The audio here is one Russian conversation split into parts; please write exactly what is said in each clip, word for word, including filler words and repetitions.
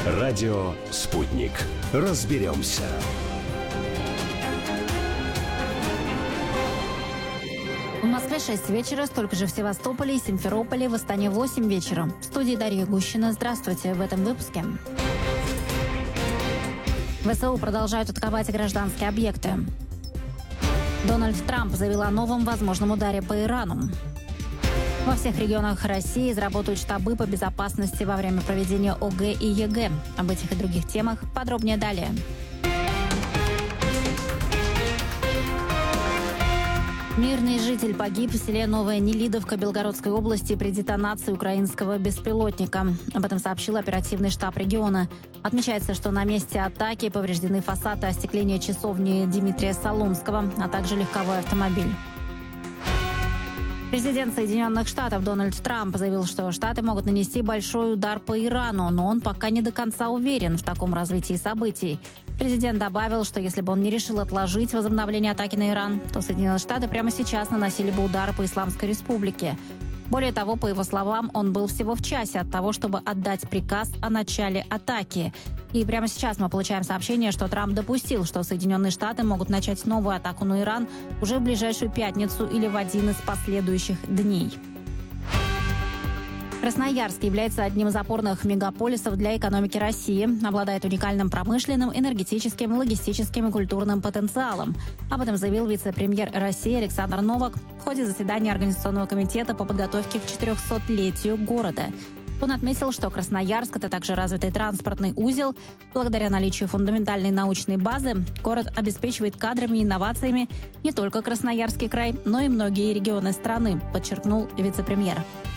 Радио «Спутник». Разберемся. В Москве шесть вечера, столько же в Севастополе и Симферополе, в Астане восемь вечера. В студии Дарья Гущина. Здравствуйте в этом выпуске. ВСУ продолжают атаковать гражданские объекты. Дональд Трамп заявил о новом возможном ударе по Ирану. Во всех регионах России заработают штабы по безопасности во время проведения ОГЭ и ЕГЭ. Об этих и других темах подробнее далее. Мирный житель погиб в селе Новая Нелидовка Белгородской области при детонации украинского беспилотника. Об этом сообщил оперативный штаб региона. Отмечается, что на месте атаки повреждены фасад и остекление часовни Дмитрия Соломского, а также легковой автомобиль. Президент Соединенных Штатов Дональд Трамп заявил, что Штаты могут нанести большой удар по Ирану, но он пока не до конца уверен в таком развитии событий. Президент добавил, что если бы он не решил отложить возобновление атаки на Иран, то Соединенные Штаты прямо сейчас наносили бы удары по Исламской Республике. Более того, по его словам, он был всего в часе от того, чтобы отдать приказ о начале атаки. И прямо сейчас мы получаем сообщение, что Трамп допустил, что Соединенные Штаты могут начать новую атаку на Иран уже в ближайшую пятницу или в один из последующих дней. Красноярск является одним из опорных мегаполисов для экономики России, обладает уникальным промышленным, энергетическим, логистическим и культурным потенциалом. Об этом заявил вице-премьер России Александр Новак в ходе заседания Организационного комитета по подготовке к четырехсотлетию города. Он отметил, что Красноярск – это также развитый транспортный узел. Благодаря наличию фундаментальной научной базы город обеспечивает кадрами и инновациями не только Красноярский край, но и многие регионы страны, подчеркнул вице-премьер.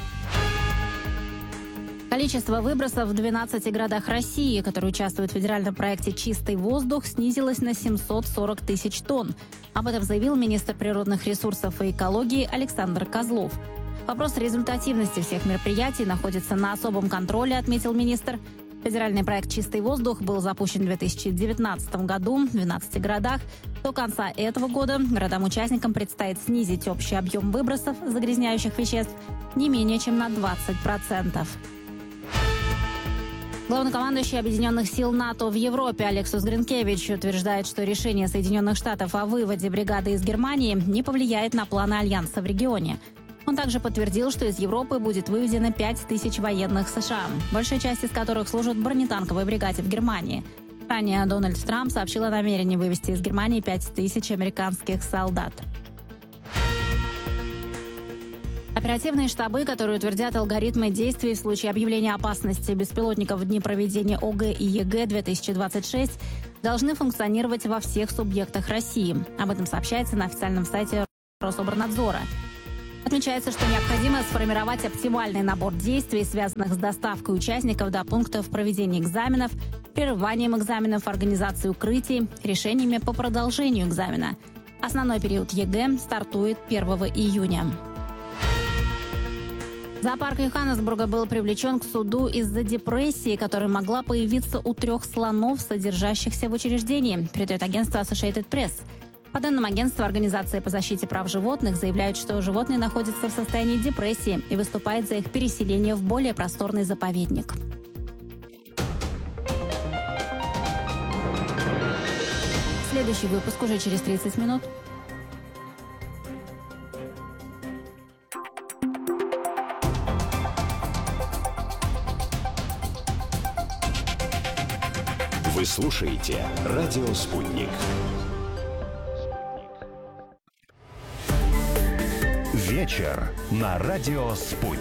Количество выбросов в двенадцати городах России, которые участвуют в федеральном проекте «Чистый воздух», снизилось на семьсот сорок тысяч тонн. Об этом заявил министр природных ресурсов и экологии Александр Козлов. Вопрос результативности всех мероприятий находится на особом контроле, отметил министр. Федеральный проект «Чистый воздух» был запущен в две тысячи девятнадцатом году в двенадцати городах. До конца этого года городам-участникам предстоит снизить общий объем выбросов загрязняющих веществ не менее чем на двадцать процентов. Главнокомандующий Объединенных сил НАТО в Европе Алексус Гринкевич утверждает, что решение Соединенных Штатов о выводе бригады из Германии не повлияет на планы Альянса в регионе. Он также подтвердил, что из Европы будет выведено пять тысяч военных США, большая часть из которых служит в бронетанковой бригаде в Германии. Ранее Дональд Трамп сообщил о намерении вывести из Германии пять тысяч американских солдат. Оперативные штабы, которые утвердят алгоритмы действий в случае объявления опасности беспилотников в дни проведения ОГЭ и ЕГЭ две тысячи двадцать шесть, должны функционировать во всех субъектах России. Об этом сообщается на официальном сайте Рособорнадзора. Отмечается, что необходимо сформировать оптимальный набор действий, связанных с доставкой участников до пунктов проведения экзаменов, прерыванием экзаменов, организацией укрытий, решениями по продолжению экзамена. Основной период ЕГЭ стартует первого июня. Зоопарк Йоханнесбурга был привлечен к суду из-за депрессии, которая могла появиться у трех слонов, содержащихся в учреждении, передает агентство Associated Press. По данным агентства, организации по защите прав животных заявляют, что животные находятся в состоянии депрессии и выступают за их переселение в более просторный заповедник. Следующий выпуск уже через тридцать минут. Вы слушаете «Радио Спутник». Вечер на «Радио Спутник».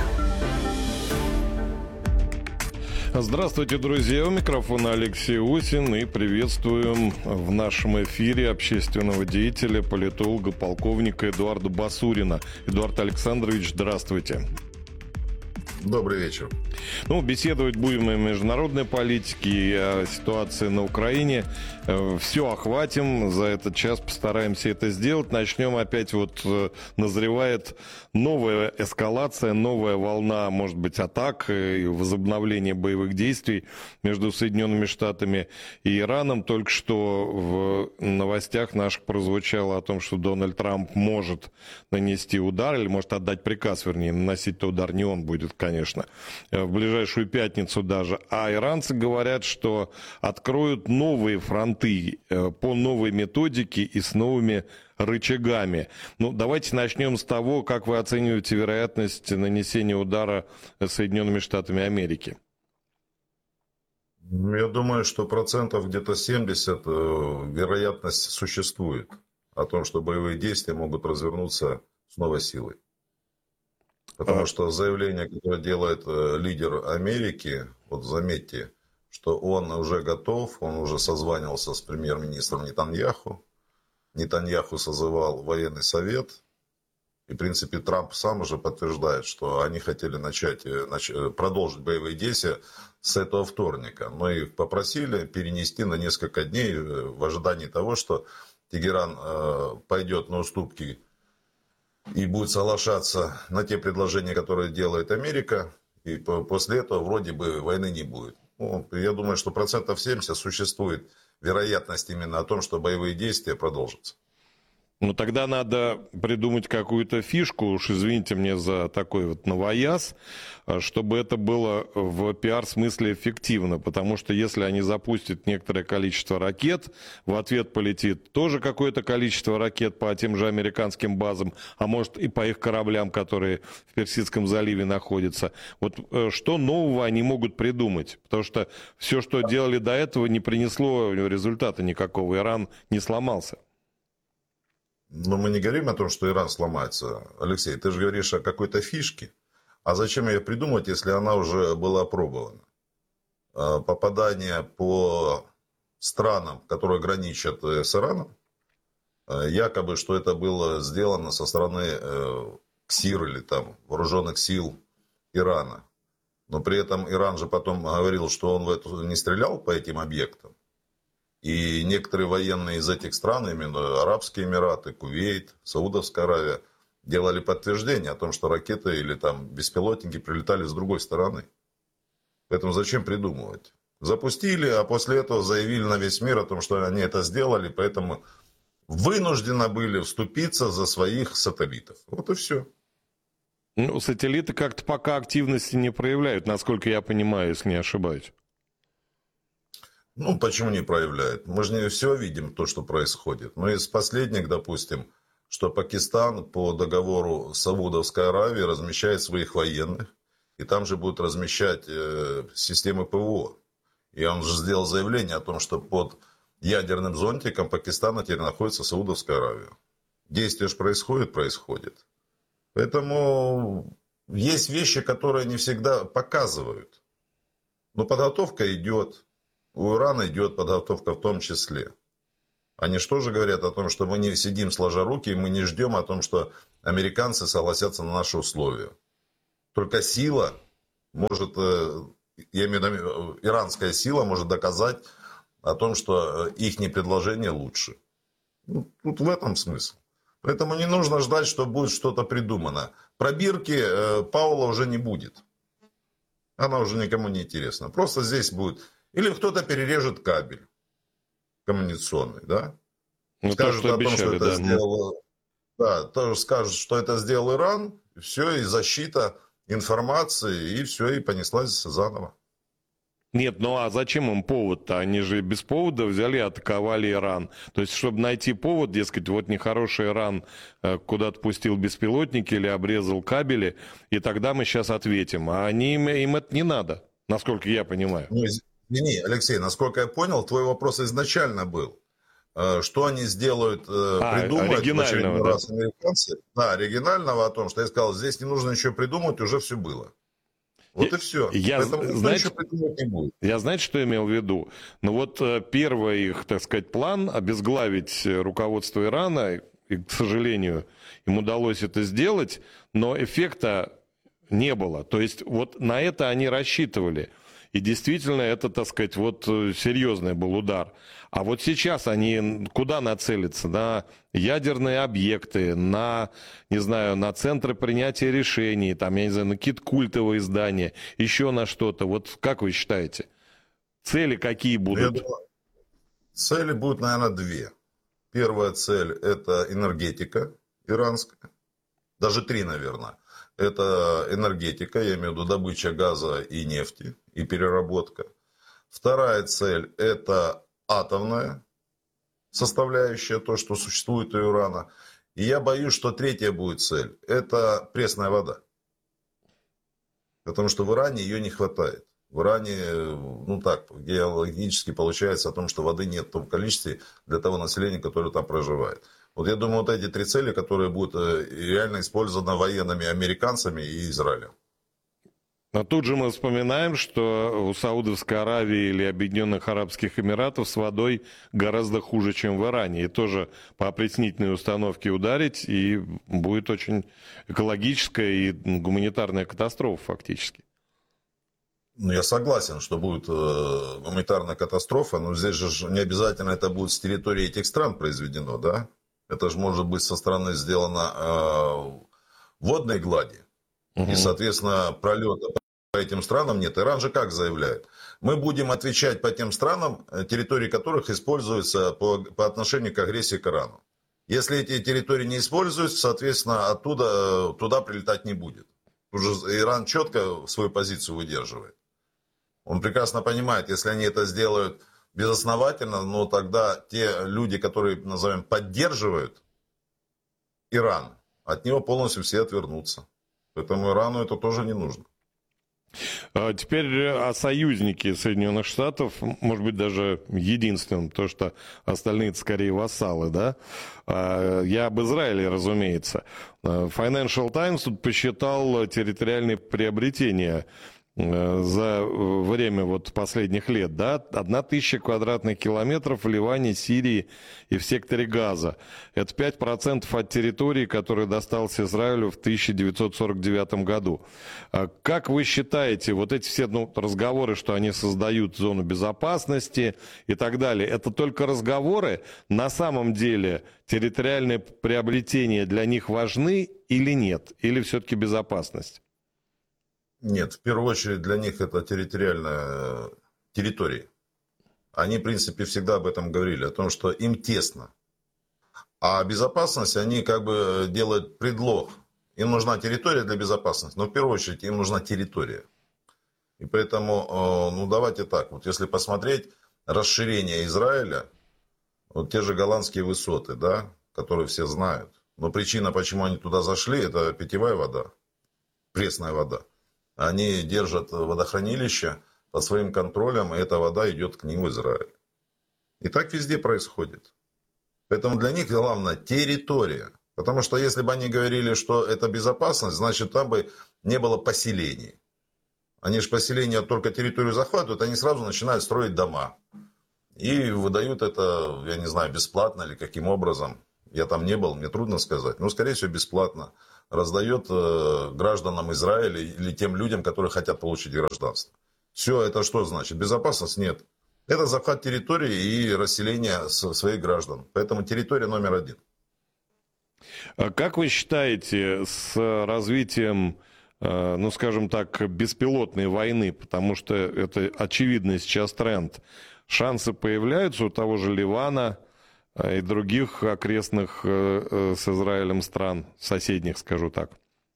Здравствуйте, друзья! У микрофона Алексей Усин, и приветствуем в нашем эфире общественного деятеля, политолога, полковника Эдуарда Басурина. Эдуард Александрович, здравствуйте! Добрый вечер. Ну, беседовать будем и о международной политике, и о ситуации на Украине. Все охватим, за этот час постараемся это сделать. Начнем опять, вот назревает новая эскалация, новая волна, может быть, атак и возобновление боевых действий между Соединенными Штатами и Ираном. Только что в новостях наших прозвучало о том, что Дональд Трамп может нанести удар, или может отдать приказ, вернее, наносить удар не он будет, конечно. конечно, в ближайшую пятницу даже. А иранцы говорят, что откроют новые фронты по новой методике и с новыми рычагами. Ну, давайте начнем с того, как вы оцениваете вероятность нанесения удара Соединенными Штатами Америки. Я думаю, что процентов где-то семьдесят вероятность существует о том, что боевые действия могут развернуться с новой силой. Потому что заявление, которое делает лидер Америки, вот заметьте, что он уже готов, он уже созванивался с премьер-министром Нетаньяху. Нетаньяху созывал военный совет. И, в принципе, Трамп сам уже подтверждает, что они хотели начать, нач... продолжить боевые действия с этого вторника. Но их попросили перенести на несколько дней в ожидании того, что Тегеран э, пойдет на уступки и будет соглашаться на те предложения, которые делает Америка. И по... после этого вроде бы войны не будет. Ну, я думаю, что процентов семьдесят существует вероятность именно о том, что боевые действия продолжатся. Ну, тогда надо придумать какую-то фишку, уж извините мне за такой вот новояз, чтобы это было в пиар-смысле эффективно, потому что если они запустят некоторое количество ракет, в ответ полетит тоже какое-то количество ракет по тем же американским базам, а может и по их кораблям, которые в Персидском заливе находятся. Вот что нового они могут придумать? Потому что все, что делали до этого, не принесло результата никакого, Иран не сломался. Но мы не говорим о том, что Иран сломается. Алексей, ты же говоришь о какой-то фишке. А зачем ее придумать, если она уже была опробована? Попадание по странам, которые граничат с Ираном, якобы, что это было сделано со стороны КСИР или там вооруженных сил Ирана. Но при этом Иран же потом говорил, что он в эту не стрелял по этим объектам. И некоторые военные из этих стран, именно Арабские Эмираты, Кувейт, Саудовская Аравия, делали подтверждение о том, что ракеты или там беспилотники прилетали с другой стороны. Поэтому зачем придумывать? Запустили, а после этого заявили на весь мир о том, что они это сделали, поэтому вынуждены были вступиться за своих сателлитов. Вот и все. Ну, сателлиты как-то пока активности не проявляют, насколько я понимаю, если не ошибаюсь. Ну, почему не проявляет? Мы же не все видим, то, что происходит. Но из последних, допустим, что Пакистан по договору с Саудовской Аравией размещает своих военных. И там же будут размещать э, системы ПВО. И он же сделал заявление о том, что под ядерным зонтиком Пакистана теперь находится Саудовская Аравия. Действие же происходит, происходит. Поэтому есть вещи, которые не всегда показывают. Но подготовка идет. У Ирана идет подготовка в том числе. Они что же говорят о том, что мы не сидим сложа руки, и мы не ждем о том, что американцы согласятся на наши условия. Только сила может, я имею в виду, иранская сила может доказать о том, что их предложение лучше. Ну, тут в этом смысл. Поэтому не нужно ждать, что будет что-то придумано. Пробирки Паула уже не будет. Она уже никому не интересна. Просто здесь будет... Или кто-то перережет кабель коммуникационный, да? Ну, скажет то, что о том, обещали, что это да. сделал... Да, тоже скажет, что это сделал Иран, и все, и защита информации, и все, и понеслась заново. Нет, ну а зачем им повод-то? Они же без повода взяли и атаковали Иран. То есть, чтобы найти повод, дескать, вот нехороший Иран куда-то пустил беспилотники или обрезал кабели, и тогда мы сейчас ответим. А они, им, им это не надо, насколько я понимаю. Ну, извини, Алексей, насколько я понял, твой вопрос изначально был. Что они сделают, а, придумают в очередной да. раз американцы. Да, оригинального о том, что я сказал, здесь не нужно ничего придумать, уже все было. Вот я, и все. Я, Поэтому знаете, придумать не будет. Я, знаете, что имел в виду? Ну вот первый их, так сказать, план обезглавить руководство Ирана, и, к сожалению, им удалось это сделать, но эффекта не было. То есть вот на это они рассчитывали. И действительно, это, так сказать, вот серьезный был удар. А вот сейчас они куда нацелятся? На ядерные объекты, на, не знаю, на центры принятия решений, там, я не знаю, на какие-то культовые здания, еще на что-то. Вот как вы считаете? Цели какие будут? Я думаю, цели будут, наверное, две. Первая цель – это энергетика иранская. Даже три, наверное. это энергетика, я имею в виду добыча газа и нефти, и переработка. Вторая цель – это атомная составляющая, то, что существует у урана. И я боюсь, что третья будет цель – это пресная вода. Потому что в Иране ее не хватает. В Иране, ну так, геологически получается о том, что воды нет в том количестве для того населения, которое там проживает. Вот я думаю, вот эти три цели, которые будут реально использованы военными американцами и Израилем. Но тут же мы вспоминаем, что у Саудовской Аравии или Объединенных Арабских Эмиратов с водой гораздо хуже, чем в Иране. И тоже по опреснительной установке ударить, и будет очень экологическая и гуманитарная катастрофа фактически. Ну, я согласен, что будет э, гуманитарная катастрофа, но здесь же не обязательно это будет с территории этих стран произведено, да? Это же может быть со стороны сделано э, водной глади. Угу. И, соответственно, пролета по этим странам нет. Иран же как заявляет? Мы будем отвечать по тем странам, территории которых используются по, по отношению к агрессии к Ирану. Если эти территории не используются, соответственно, оттуда туда прилетать не будет. Уже Иран четко свою позицию выдерживает. Он прекрасно понимает, если они это сделают безосновательно, но тогда те люди, которые, назовем, поддерживают Иран, от него полностью все отвернутся. Поэтому Ирану это тоже не нужно. Теперь о союзнике Соединенных Штатов, может быть, даже единственном, то что остальные скорее вассалы, да? Я об Израиле, разумеется. Financial Times тут посчитал территориальные приобретения за время вот последних лет, да, одна тысяча квадратных километров в Ливане, Сирии и в секторе Газа. Это пять процентов от территории, которая досталась Израилю в тысяча девятьсот сорок девятом году. Как вы считаете, вот эти все ну, разговоры, что они создают зону безопасности и так далее, это только разговоры? На самом деле территориальные приобретения для них важны или нет? Или все-таки безопасность? Нет, в первую очередь для них это территориальная территория. Они, в принципе, всегда об этом говорили, о том, что им тесно. А безопасность, они как бы делают предлог. Им нужна территория для безопасности, но в первую очередь им нужна территория. И поэтому, ну давайте так, вот если посмотреть расширение Израиля, вот те же голландские высоты, да, которые все знают. Но причина, почему они туда зашли, это питьевая вода, пресная вода. Они держат водохранилище под своим контролем, и эта вода идет к ним в Израиль. И так везде происходит. Поэтому для них главное территория. Потому что если бы они говорили, что это безопасность, значит там бы не было поселений. Они же поселения только территорию захватывают, они сразу начинают строить дома. И выдают это, я не знаю, бесплатно или каким образом. Я там не был, мне трудно сказать. Но, скорее всего, бесплатно. Раздает э, гражданам Израиля или тем людям, которые хотят получить гражданство. Все, это что значит? Безопасность? Нет. Это захват территории и расселение своих граждан. Поэтому территория номер один. Как вы считаете, с развитием, э, ну, скажем так, беспилотной войны, потому что это очевидный сейчас тренд, шансы появляются у того же Ливана и других окрестных с Израилем стран, соседних, скажу так?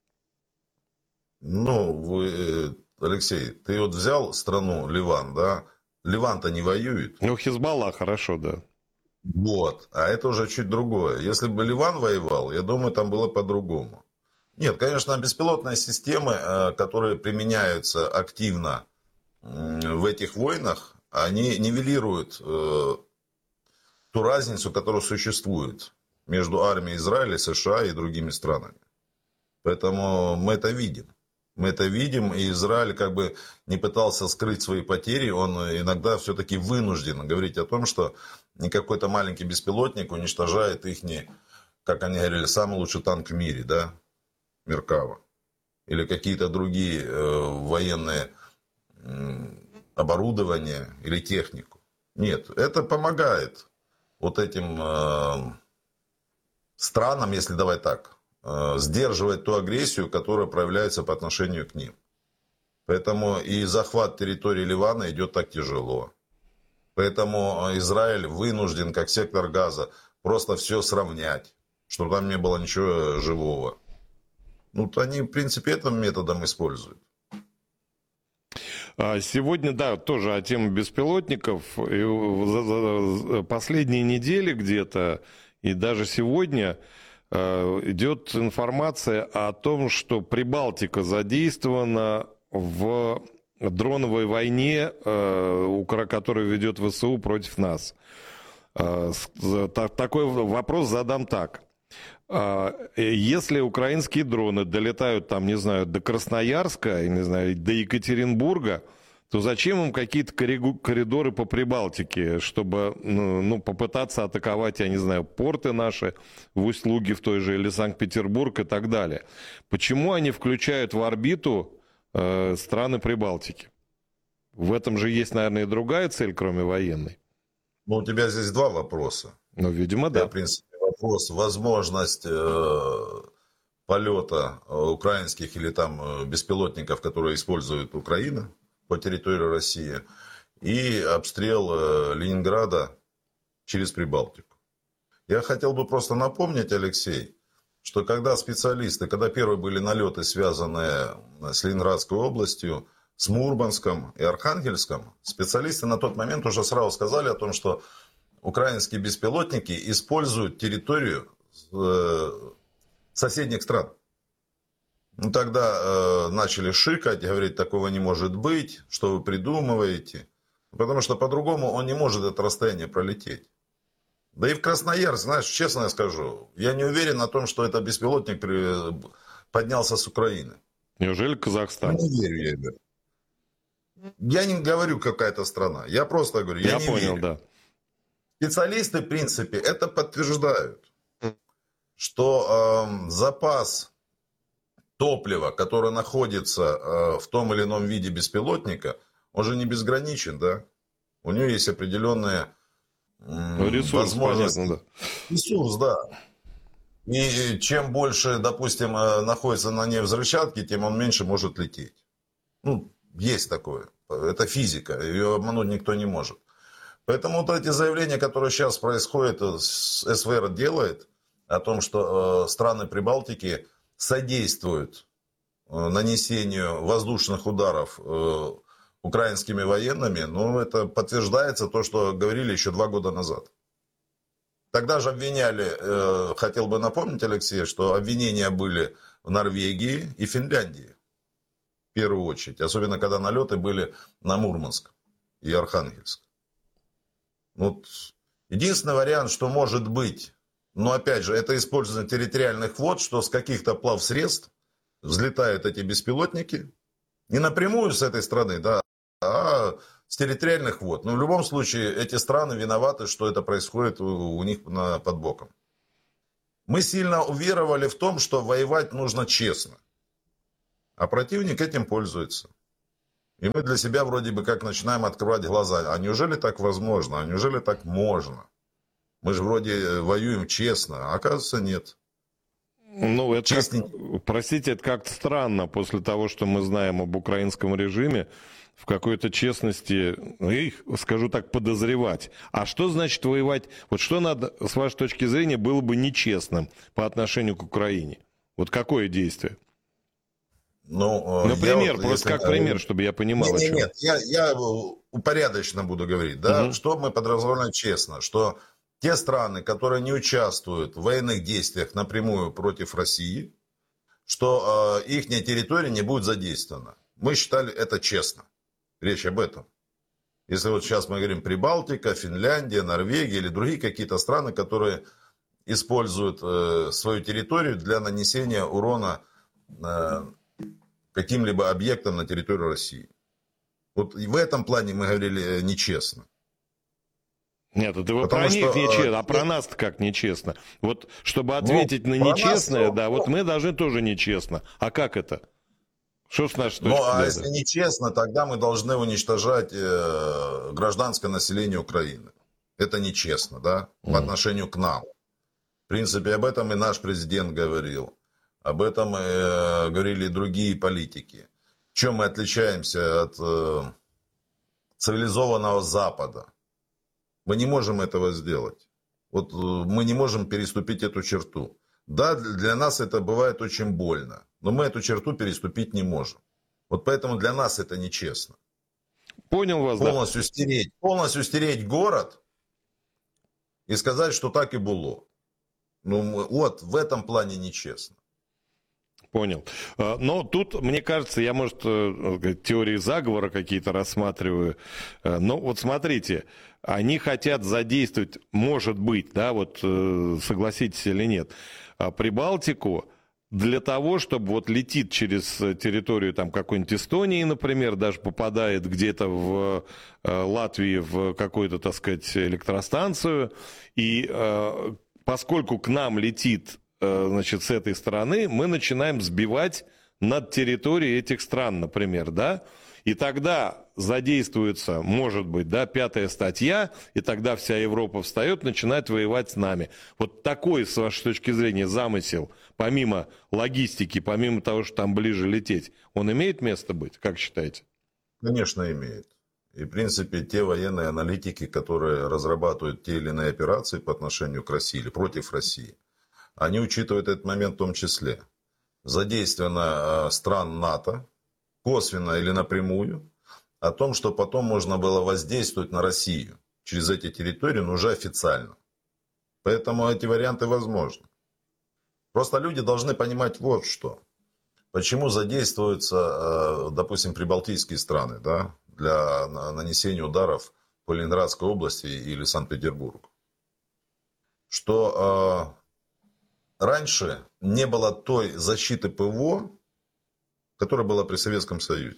Ну, вы, Алексей, ты вот взял страну Ливан, да? Ливан-то не воюет. Ну, Хизбалла, хорошо, да. Вот, а это уже чуть другое. Если бы Ливан воевал, я думаю, там было по-другому. Нет, конечно, беспилотные системы, которые применяются активно в этих войнах, они нивелируют ту разницу, которая существует между армией Израиля, США и другими странами. Поэтому мы это видим. Мы это видим, и Израиль как бы не пытался скрыть свои потери, он иногда все-таки вынужден говорить о том, что какой-то маленький беспилотник уничтожает их, как они говорили, самый лучший танк в мире, да, Меркава. Или какие-то другие э, военные э, оборудования или технику. Нет, это помогает вот этим э, странам, если давай так, э, сдерживать ту агрессию, которая проявляется по отношению к ним. Поэтому и захват территории Ливана идет так тяжело. Поэтому Израиль вынужден, как сектор Газа, просто все сравнять, чтобы там не было ничего живого. Ну, вот они, в принципе, этим методом используют. Сегодня, да, тоже о теме беспилотников. И за последние недели где-то, и даже сегодня идет информация о том, что Прибалтика задействована в дроновой войне, которую ведет ВСУ против нас. Такой вопрос задам так. Если украинские дроны долетают, там, не знаю, до Красноярска, не знаю, до Екатеринбурга, то зачем им какие-то коридоры по Прибалтике, чтобы ну, попытаться атаковать, я не знаю, порты наши в Усть-Луге в той же, или Санкт-Петербург и так далее? Почему они включают в орбиту э, страны Прибалтики? В этом же есть, наверное, и другая цель, кроме военной. Ну, у тебя здесь два вопроса. Ну, видимо, да. В принципе, вопрос, возможность э, полета украинских или там беспилотников, которые использует Украина по территории России, и обстрел э, Ленинграда через Прибалтику. Я хотел бы просто напомнить, Алексей, что когда специалисты, когда первые были налеты, связанные с Ленинградской областью, с Мурманском и Архангельском, специалисты на тот момент уже сразу сказали о том, что украинские беспилотники используют территорию соседних стран. Ну, тогда э, начали шикать, говорить, такого не может быть, что вы придумываете. Потому что по-другому он не может это расстояние пролететь. Да и в Красноярск, знаешь, честно я скажу, я не уверен о том, что этот беспилотник при... поднялся с Украины. Неужели Казахстан? Не верю я, да. Я не говорю какая-то страна, я просто говорю, я, я не понял, верю. Да. Специалисты, в принципе, это подтверждают, что э, запас топлива, которое находится э, в том или ином виде беспилотника, он же не безграничен, да? У него есть определенные э, ресурс, возможности. Понятно, да. Ресурс, да. И чем больше, допустим, находится на ней взрывчатки, тем он меньше может лететь. Ну, есть такое. Это физика, ее обмануть никто не может. Поэтому вот эти заявления, которые сейчас происходят, СВР делает, о том, что э, страны Прибалтики содействуют э, нанесению воздушных ударов э, украинскими военными, ну, это подтверждается то, что говорили еще два года назад. Тогда же обвиняли, э, хотел бы напомнить, Алексей, что обвинения были в Норвегии и Финляндии. В первую очередь. Особенно, когда налеты были на Мурманск и Архангельск. Вот. Единственный вариант, что может быть, но опять же, это использование территориальных вод, что с каких-то плавсредств взлетают эти беспилотники. Не напрямую с этой страны, да, а с территориальных вод. Но в любом случае, эти страны виноваты, что это происходит у, у них на, под боком. Мы сильно уверовали в том, что воевать нужно честно. А противник этим пользуется. И мы для себя вроде бы как начинаем открывать глаза. А неужели так возможно? А неужели так можно? Мы же вроде воюем честно. А оказывается, нет. Ну, это как, простите, это как-то странно после того, что мы знаем об украинском режиме, в какой-то честности, их, скажу так, подозревать. А что значит воевать? Вот что надо, с вашей точки зрения, было бы нечестным по отношению к Украине? Вот какое действие? Ну, Например, вот, просто если... как пример, чтобы я понимал. Нет, нет, нет. Я, я упорядоченно буду говорить. Да? Угу. Что мы подразумеваем честно? Что те страны, которые не участвуют в военных действиях напрямую против России, что э, их территория не будет задействована. Мы считали это честно. Речь об этом. Если вот сейчас мы говорим Прибалтика, Финляндия, Норвегия или другие какие-то страны, которые используют э, свою территорию для нанесения урона э, каким-либо объектам на территории России. Вот в этом плане мы говорили нечестно. Нет, это вы Потому про них что, нечестно, э, а про нас как нечестно. Вот чтобы ответить ну, на нечестное, нас, да, ну, вот мы должны тоже нечестно. А как это? Что с нашей точки Ну, а зрения? если нечестно, тогда мы должны уничтожать э, гражданское население Украины. Это нечестно, да, по Mm. отношению к нам. В принципе, об этом и наш президент говорил. Об этом э, говорили и другие политики. В чем мы отличаемся от э, цивилизованного Запада? Мы не можем этого сделать. Вот э, мы не можем переступить эту черту. Да, для нас это бывает очень больно, но мы эту черту переступить не можем. Вот поэтому для нас это нечестно. Понял вас, полностью да. Стереть, полностью стереть город и сказать, что так и было. Ну, вот, в этом плане нечестно. Понял. Но тут, мне кажется, я, может, теории заговора какие-то рассматриваю. Но вот смотрите, они хотят задействовать, может быть, да, вот согласитесь или нет, Прибалтику для того, чтобы вот летит через территорию там какой-нибудь Эстонии, например, даже попадает где-то в Латвии в какую-то, так сказать, электростанцию, и поскольку к нам летит, значит, с этой стороны, мы начинаем сбивать над территорией этих стран, например, да, и тогда задействуется, может быть, да, пятая статья, и тогда вся Европа встает, начинает воевать с нами. Вот такой, с вашей точки зрения, замысел, помимо логистики, помимо того, что там ближе лететь, он имеет место быть, как считаете? Конечно, имеет. И, в принципе, те военные аналитики, которые разрабатывают те или иные операции по отношению к России или против России, они учитывают этот момент в том числе. Задействовано стран НАТО, косвенно или напрямую, о том, что потом можно было воздействовать на Россию через эти территории, но уже официально. Поэтому эти варианты возможны. Просто люди должны понимать вот что. Почему задействуются, допустим, прибалтийские страны, да, для нанесения ударов по Ленинградской области или Санкт-Петербургу. Что э, раньше не было той защиты ПВО, которая была при Советском Союзе.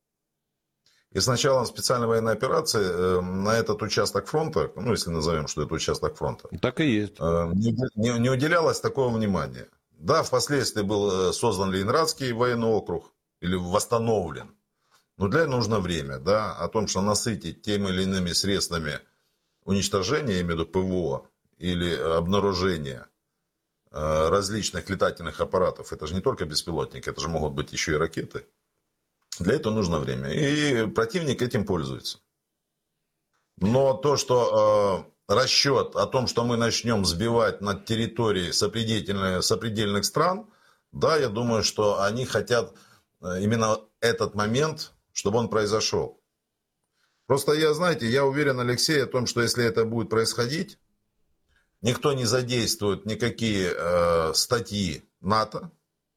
И с началом специальной военной операции э, на этот участок фронта, ну если назовем, что это участок фронта, так и есть, э, не, не, не уделялось такого внимания. Да, впоследствии был создан Ленинградский военный округ или восстановлен. Но для этого нужно время, да, о том, что насытить теми или иными средствами уничтожения, я имею в виду ПВО, или обнаружения э, различных летательных аппаратов. Это же не только беспилотники, это же могут быть еще и ракеты. Для этого нужно время. И противник этим пользуется. Но то, что э, расчет о том, что мы начнем сбивать над территорией сопредельных, сопредельных стран, да, я думаю, что они хотят именно этот момент, чтобы он произошел. Просто я, знаете, я уверен, Алексей, о том, что если это будет происходить, никто не задействует никакие э, статьи НАТО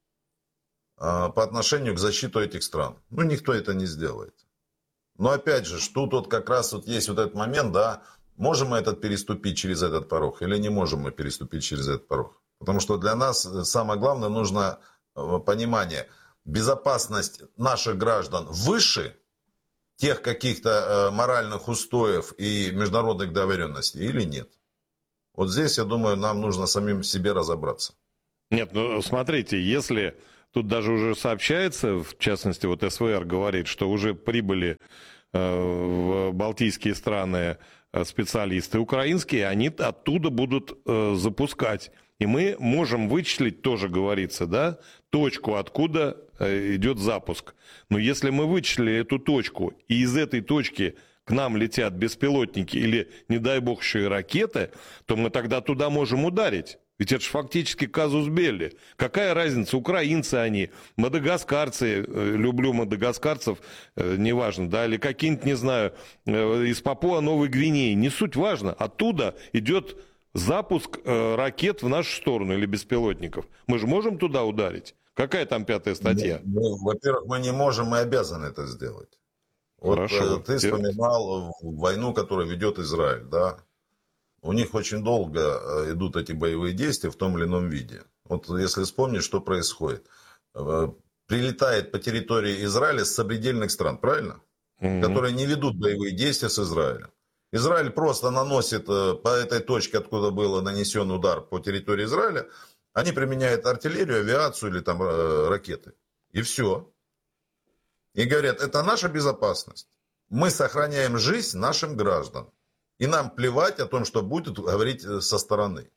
э, по отношению к защите этих стран. Ну, никто это не сделает. Но опять же, тут вот как раз вот есть вот этот момент, да, можем мы этот переступить через этот порог или не можем мы переступить через этот порог. Потому что для нас самое главное нужно понимание, безопасность наших граждан выше тех каких-то моральных устоев и международных договоренностей или нет. Вот здесь, я думаю, нам нужно самим себе разобраться. Нет, ну смотрите, если тут даже уже сообщается, в частности, вот СВР говорит, что уже прибыли э, в балтийские страны специалисты украинские, они оттуда будут э, запускать. И мы можем вычислить, тоже говорится, да, точку, откуда э, идет запуск. Но если мы вычислили эту точку, и из этой точки к нам летят беспилотники или, не дай бог, еще и ракеты, то мы тогда туда можем ударить. Ведь это же фактически казус белли. Какая разница, украинцы они, мадагаскарцы, люблю мадагаскарцев, неважно, да, или какие-нибудь, не знаю, из Папуа-Новой Гвинеи, не суть важно. Оттуда идет запуск ракет в нашу сторону или беспилотников. Мы же можем туда ударить? Какая там пятая статья? Ну, во-первых, мы не можем, мы обязаны это сделать. Вот Хорошо. Ты вспоминал войну, которую ведет Израиль, да? У них очень долго идут эти боевые действия в том или ином виде. Вот если вспомнить, что происходит. Прилетает по территории Израиля с сопредельных стран, правильно? Mm-hmm. Которые не ведут боевые действия с Израилем. Израиль просто наносит по этой точке, откуда был нанесен удар по территории Израиля, они применяют артиллерию, авиацию или там ракеты. И все. И говорят, это наша безопасность. Мы сохраняем жизнь нашим гражданам. И нам плевать о том, что будет говорить со стороны.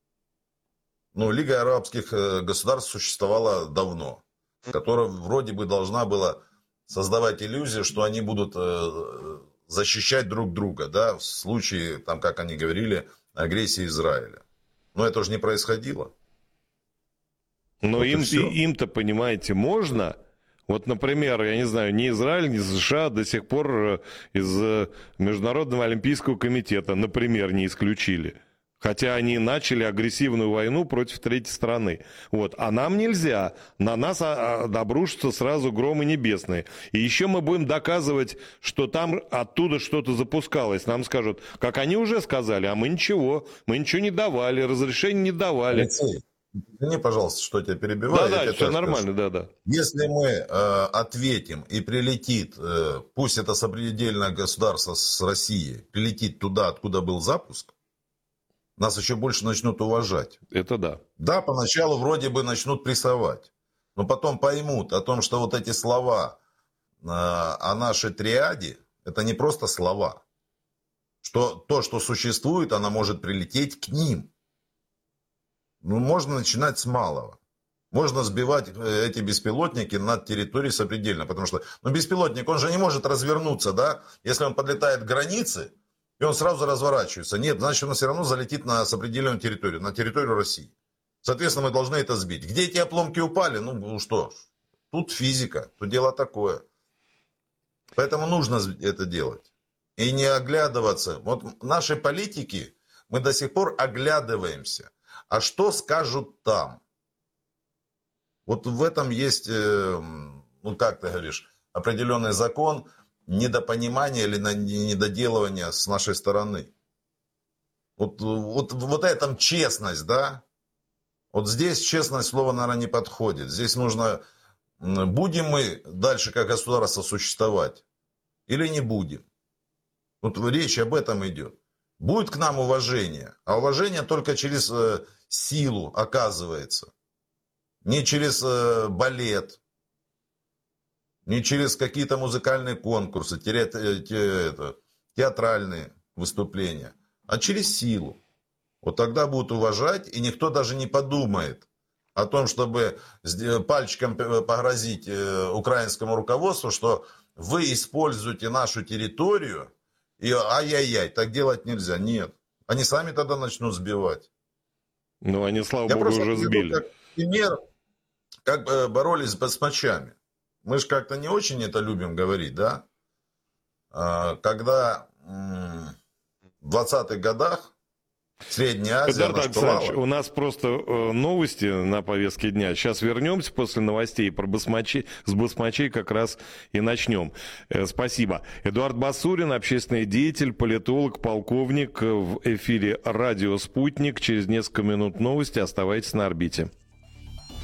Ну, Лига арабских государств существовала давно, которая вроде бы должна была создавать иллюзию, что они будут защищать друг друга, да, в случае, там, как они говорили, агрессии Израиля. Но это же не происходило. Но вот им, и им-то, понимаете, можно. Вот, например, я не знаю, ни Израиль, ни США до сих пор из Международного олимпийского комитета, например, не исключили. Хотя они начали агрессивную войну против третьей страны. Вот. А нам нельзя. На нас обрушатся сразу громы небесные. И еще мы будем доказывать, что там оттуда что-то запускалось. Нам скажут, как они уже сказали, а мы ничего. Мы ничего не давали, разрешения не давали. Алексей, извини, пожалуйста, что тебя перебиваю. Да-да, все нормально, скажу. да-да. Если мы э, ответим и прилетит, э, пусть это сопредельное государство с Россией, прилетит туда, откуда был запуск, нас еще больше начнут уважать. Это да. Да, поначалу вроде бы начнут прессовать. Но потом поймут о том, что вот эти слова э, о нашей триаде, это не просто слова. Что то, что существует, оно может прилететь к ним. Ну, можно начинать с малого. Можно сбивать эти беспилотники над территорией сопредельно. Потому что ну, беспилотник, он же не может развернуться, да? Если он подлетает к границе, и он сразу разворачивается. Нет, значит, он все равно залетит на сопредельную территорию, на территорию России. Соответственно, мы должны это сбить. Где эти обломки упали? Ну, ну что ж, тут физика, тут дело такое. Поэтому нужно это делать. И не оглядываться. Вот наши политики, мы до сих пор оглядываемся. А что скажут там? Вот в этом есть, ну как ты говоришь, определенный закон недопонимания или недоделывания с нашей стороны. Вот, вот, вот этом честность, да? Вот здесь честность слово, наверное, не подходит. Здесь нужно, будем мы дальше как государство существовать или не будем. Вот речь об этом идет. Будет к нам уважение, а уважение только через э, силу оказывается. Не через э, балет, не через какие-то музыкальные конкурсы, те, те, те, это, театральные выступления, а через силу. Вот тогда будут уважать, и никто даже не подумает о том, чтобы пальчиком погрозить украинскому руководству, что вы используете нашу территорию, и ай-яй-яй, так делать нельзя. Нет. Они сами тогда начнут сбивать. Ну, они, слава Я богу, уже сбили. Как пример, как боролись с басмачами. Мы же как-то не очень это любим говорить, да? Когда в двадцатых годах Средняя Азия Эдуард Александрович, у нас просто э, новости на повестке дня. Сейчас вернемся после новостей про басмачей. С басмачей как раз и начнем. Э, спасибо. Эдуард Басурин, общественный деятель, политолог, полковник в эфире «Радио Спутник». Через несколько минут новости. Оставайтесь на орбите.